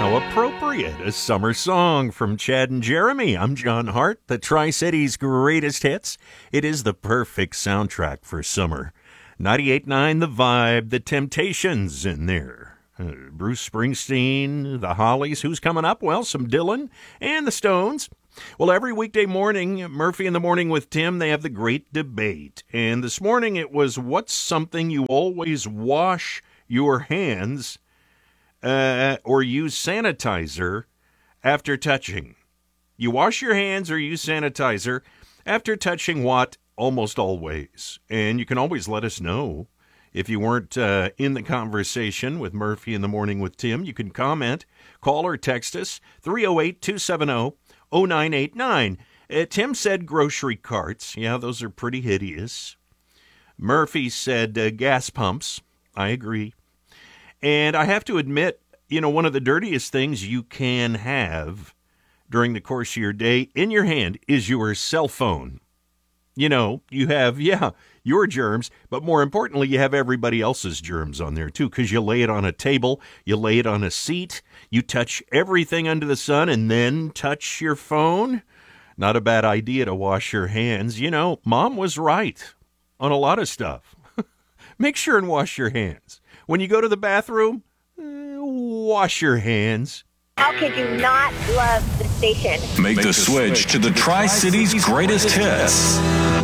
How appropriate, a summer song from Chad and Jeremy. I'm John Hart, the Tri-City's greatest hits. It is the perfect soundtrack for summer. 98.9 The Vibe, The Temptations in there. Bruce Springsteen, the Hollies. Who's coming up? Well, some Dylan and the Stones. Well, every weekday morning, Murphy in the Morning with Tim, they have the great debate. And this morning it was, what's something you always wash your hands or use sanitizer after touching? You wash your hands or use sanitizer after touching what? Almost always. And you can always let us know. If you weren't in the conversation with Murphy in the Morning with Tim, you can comment, call or text us, 308-270-0989. Tim said grocery carts. Yeah, those are pretty hideous. Murphy said gas pumps. I agree. And I have to admit, one of the dirtiest things you can have during the course of your day in your hand is your cell phone. You have, your germs, but more importantly, you have everybody else's germs on there too, because you lay it on a table, you lay it on a seat, you touch everything under the sun and then touch your phone. Not a bad idea to wash your hands. Mom was right on a lot of stuff. Make sure and wash your hands. When you go to the bathroom, wash your hands. How could you not love the station? Make the switch to the Tri-City's greatest hits.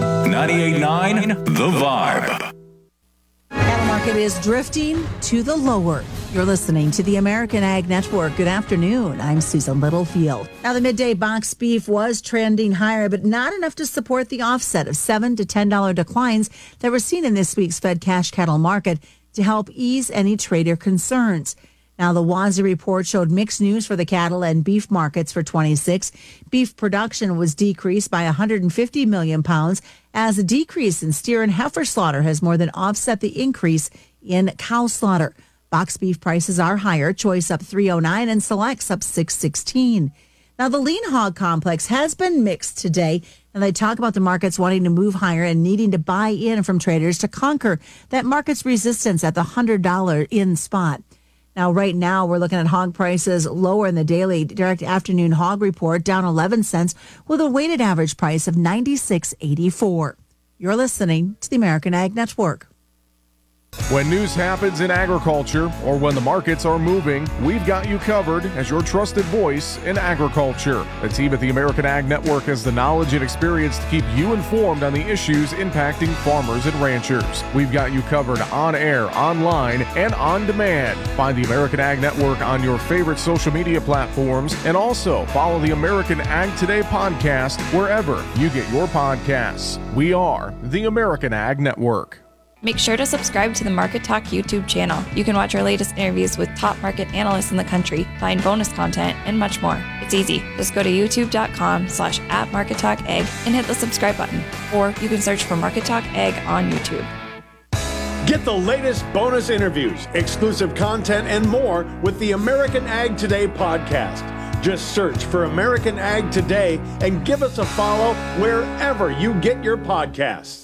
98.9 The Vibe. Cattle market is drifting to the lower. You're listening to the American Ag Network. Good afternoon. I'm Susan Littlefield. Now, the midday box beef was trending higher, but not enough to support the offset of $7 to $10 declines that were seen in this week's Fed cash cattle market to help ease any trader concerns. Now, the WASDE report showed mixed news for the cattle and beef markets for 26. Beef production was decreased by 150 million pounds as a decrease in steer and heifer slaughter has more than offset the increase in cow slaughter. Box beef prices are higher, choice up $3.09 and selects up $6.16. Now, the lean hog complex has been mixed today, and they talk about the markets wanting to move higher and needing to buy in from traders to conquer that market's resistance at the $100 in spot. Now, right now, we're looking at hog prices lower in the daily direct afternoon hog report, down 11 cents with a weighted average price of $96.84. You're listening to the American Ag Network. When news happens in agriculture or when the markets are moving, we've got you covered as your trusted voice in agriculture. The team at the American Ag Network has the knowledge and experience to keep you informed on the issues impacting farmers and ranchers. We've got you covered on air, online, and on demand. Find the American Ag Network on your favorite social media platforms and also follow the American Ag Today podcast wherever you get your podcasts. We are the American Ag Network. Make sure to subscribe to the Market Talk YouTube channel. You can watch our latest interviews with top market analysts in the country, find bonus content, and much more. It's easy. Just go to youtube.com/@MarketTalkAg and hit the subscribe button. Or you can search for Market Talk Ag on YouTube. Get the latest bonus interviews, exclusive content, and more with the American Ag Today podcast. Just search for American Ag Today and give us a follow wherever you get your podcasts.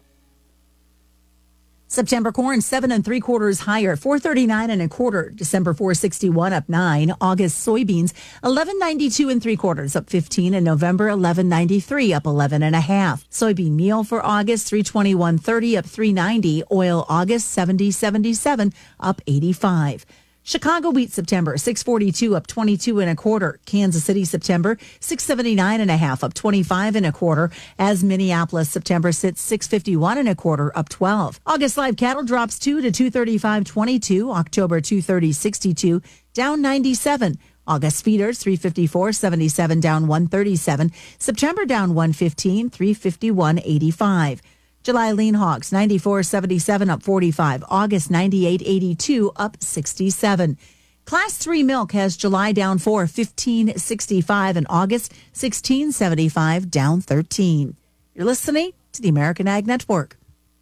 September corn 7 3/4 higher, 439 1/4. December 461 up 9. August soybeans 1192 3/4 up 15, and November 1193 up 11 1/2. Soybean meal for August 321.30 up 390. Oil August 70.77 up 85. Chicago wheat September 642 up 22 1/4. Kansas City September 679 1/2 up 25 1/4. As Minneapolis September sits 651 1/4 up 12. August live cattle drops 2 to 235.22. October 230.62 down 97. August feeders 354.77 down 137. September down 115 351.85. July lean hogs, 94.77 up 45. August 98.82 up 67. Class 3 milk has July down 4, 15.65, and August 16.75 down 13. You're listening to the American Ag Network.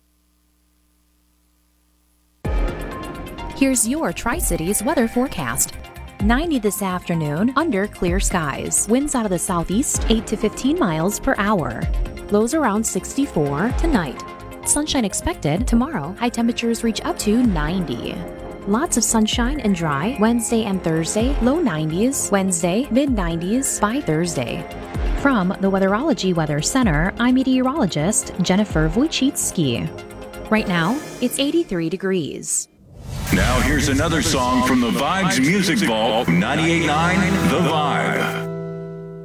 Here's your Tri-Cities weather forecast. 90 this afternoon under clear skies. Winds out of the southeast 8 to 15 miles per hour. Lows around 64 tonight. Sunshine expected tomorrow. High temperatures reach up to 90. Lots of sunshine and dry Wednesday and Thursday, low 90s, Wednesday, mid 90s by Thursday. From the Weatherology Weather Center, I'm meteorologist Jennifer Wojcicki. Right now, it's 83 degrees. Now here's another song from the Vibes Music Vault, 98.9 The Vibe.